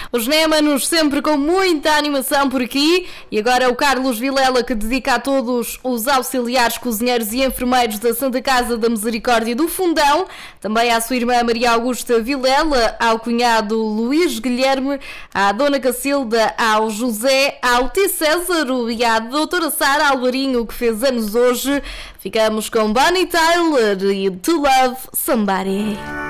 Os Némanos sempre com muita animação por aqui. E agora é o Carlos Vilela que dedica a todos os auxiliares, cozinheiros e enfermeiros da Santa Casa da Misericórdia do Fundão. Também à sua irmã Maria Augusta Vilela, ao cunhado Luís Guilherme, à Dona Cacilda, ao José, ao T. César e à Doutora Sara Alvarinho, que fez anos hoje. Ficamos com Bonnie Tyler e To Love Somebody.